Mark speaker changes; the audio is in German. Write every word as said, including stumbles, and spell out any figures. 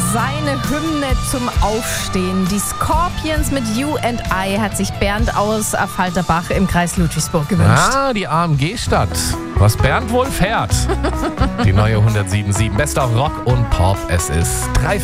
Speaker 1: seine Hymne zum Aufstehen. Die Scorpions mit You and I hat sich Bernd aus Affalterbach im Kreis Ludwigsburg gewünscht.
Speaker 2: Ah, die A M G-Stadt. Was Bernd wohl fährt. Die neue hundertsieben Komma sieben. Bester Rock und Pop. Es ist drei